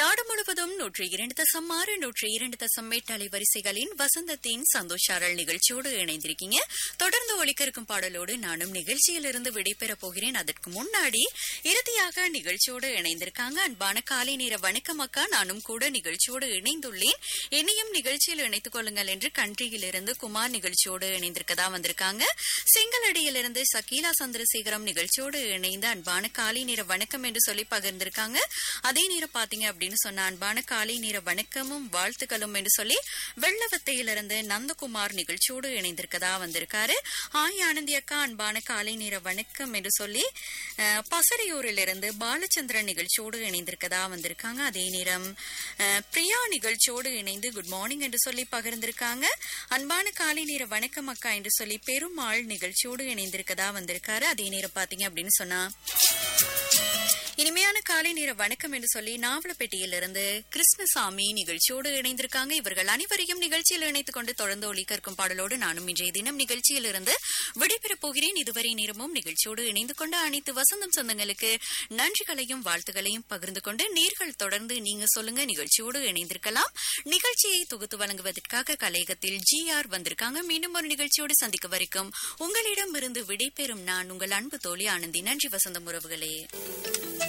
நாடு முழுவதும் 102.6 102.8 அலைவரிசைகளின் வசந்தத்தின் சந்தோஷாரல் நிகழ்ச்சியோடு இணைந்திருக்கீங்க. தொடர்ந்து ஒலிக்க இருக்கும் பாடலோடு நானும் நிகழ்ச்சியிலிருந்து விடைபெறப் போகிறேன். அதற்கு முன்னாடி இறுதியாக நிகழ்ச்சியோடு இணைந்திருக்காங்க அன்பான காலை நேர வணக்கம் அக்கா. நானும் கூட நிகழ்ச்சியோடு இணைந்துள்ளேன். என்னையும் நிகழ்ச்சியில் இணைத்துக் கொள்ளுங்கள் என்று கன்றியிலிருந்து குமார் நிகழ்ச்சியோடு இணைந்திருக்கதா வந்திருக்காங்க. செங்கலடியிலிருந்து சகீலா சந்திரசேகரம் நிகழ்ச்சியோடு இணைந்து அன்பான காலை நேர வணக்கம் என்று சொல்லி பகிர்ந்திருக்காங்க. அதே நேரம் பாத்தீங்க அப்படின்னு சொன்ன அன்பான காலை நேர வணக்கமும் வாழ்த்துக்களும் என்று சொல்லி வெள்ளவத்தையிலிருந்து நந்தகுமார் நிகழ்ச்சியோடு இணைந்திருக்கதா வந்திருக்காரு. ஆய் ஆனந்தி அக்கா அன்பான காலை நேர வணக்கம் என்று சொல்லி பசறையூரிலிருந்து பாலச்சந்திரன் நிகழ்ச்சியோடு இணைந்திருக்கதா வந்திருக்காங்க. அதே நேரம் பிரியா நிகழ்ச்சியோடு இணைந்து குட் மார்னிங் என்று சொல்லி பகிர்ந்திருக்காங்க. அன்பான காலை நேர வணக்கம் அக்கா என்று சொல்லி பெருமாள் நிகழ்ச்சியோடு இணைந்திருக்கதா வந்திருக்காரு. அதே நேரம் பாத்தீங்க அப்படின்னு சொன்னா இனிமையான காலை நேர வணக்கம் என்று சொல்லி நாவலப்பேட்டையிலிருந்து கிருஷ்ணசாமி நிகழ்ச்சியோடு இணைந்திருக்காங்க. இவர்கள் அனைவரையும் நிகழ்ச்சியில் இணைத்துக் கொண்டு தொடர்ந்து ஒலிக்க இருக்கும் பாடலோடு நானும் இன்றைய தினம் நிகழ்ச்சியிலிருந்து விடைபெறப் போகிறேன். இதுவரை நேரமும் நிகழ்ச்சியோடு இணைந்து கொண்ட அனைத்து வசந்தம் சொந்தங்களுக்கு நன்றிகளையும் வாழ்த்துக்களையும் பகிர்ந்து கொண்டு நேர்கள் தொடர்ந்து நீங்க சொல்லுங்க நிகழ்ச்சியோடு இணைந்திருக்கலாம். நிகழ்ச்சியை தொகுத்து வழங்குவதற்காக கலையகத்தில் GR வந்திருக்காங்க. மீண்டும் ஒரு நிகழ்ச்சியோடு சந்திக்க வரைக்கும் உங்களிடம் இருந்து விடைபெறும் நான் உங்கள் அன்பு தோழி ஆனந்தி. நன்றி வசந்தம் உறவுகளே.